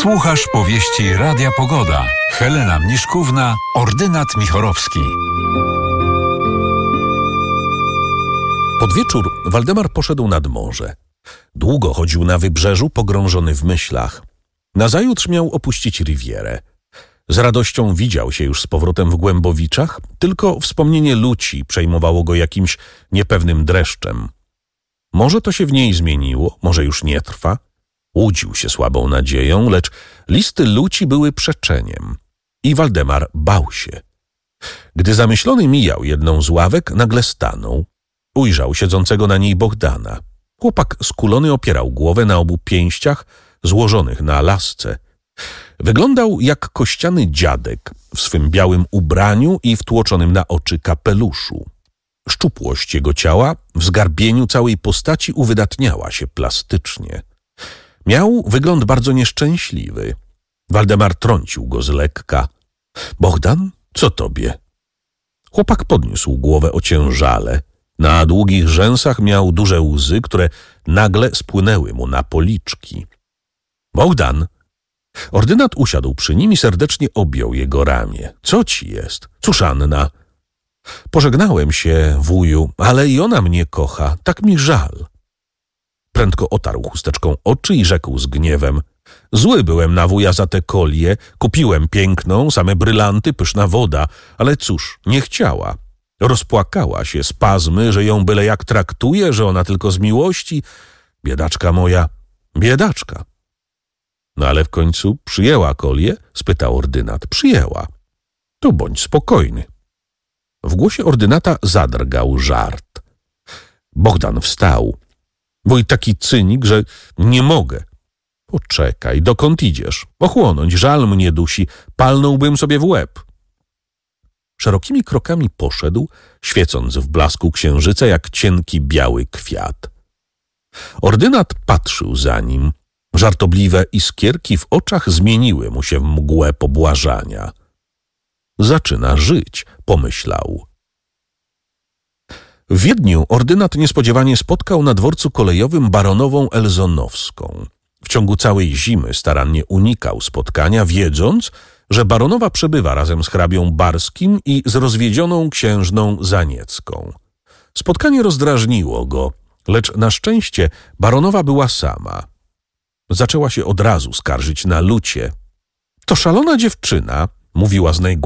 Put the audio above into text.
Słuchasz powieści Radia Pogoda. Helena Mniszkówna, ordynat Michorowski. Pod wieczór Waldemar poszedł nad morze. Długo chodził na wybrzeżu, pogrążony w myślach. Nazajutrz miał opuścić Rivierę. Z radością widział się już z powrotem w Głębowiczach, tylko wspomnienie Luci przejmowało go jakimś niepewnym dreszczem. Może to się w niej zmieniło, może już nie trwa. Łudził się słabą nadzieją, lecz listy Luci były przeczeniem. I Waldemar bał się. Gdy zamyślony mijał jedną z ławek, nagle stanął. Ujrzał siedzącego na niej Bohdana. Chłopak skulony opierał głowę na obu pięściach, złożonych na lasce. Wyglądał jak kościany dziadek w swym białym ubraniu i wtłoczonym na oczy kapeluszu. Szczupłość jego ciała w zgarbieniu całej postaci uwydatniała się plastycznie. Miał wygląd bardzo nieszczęśliwy. Waldemar trącił go z lekka. — Bohdan, co tobie? Chłopak podniósł głowę ociężale. Na długich rzęsach miał duże łzy, które nagle spłynęły mu na policzki. — Bohdan! Ordynat usiadł przy nim i serdecznie objął jego ramię. — Co ci jest? Cóż Anna? — Pożegnałem się, wuju, ale i ona mnie kocha. Tak mi żal. Prędko otarł chusteczką oczy i rzekł z gniewem: — Zły byłem na wuja za tę kolię, kupiłem piękną, same brylanty, pyszna woda, ale cóż, nie chciała. Rozpłakała się, spazmy, że ją byle jak traktuje, że ona tylko z miłości. Biedaczka moja, biedaczka. — No ale w końcu przyjęła kolię? — spytał ordynat. — Przyjęła. — To bądź spokojny. W głosie ordynata zadrgał żart. Bohdan wstał. — Wuj taki cynik, że nie mogę. — Poczekaj, dokąd idziesz? Ochłonąć, żal mnie dusi, palnąłbym sobie w łeb. Szerokimi krokami poszedł, świecąc w blasku księżyca jak cienki biały kwiat. Ordynat patrzył za nim. Żartobliwe iskierki w oczach zmieniły mu się w mgłę pobłażania. Zaczyna żyć, pomyślał. W Wiedniu ordynat niespodziewanie spotkał na dworcu kolejowym baronową Elzonowską. W ciągu całej zimy starannie unikał spotkania, wiedząc, że baronowa przebywa razem z hrabią Barskim i z rozwiedzioną księżną Zaniecką. Spotkanie rozdrażniło go, lecz na szczęście baronowa była sama. Zaczęła się od razu skarżyć na Lucię. — To szalona dziewczyna — mówiła z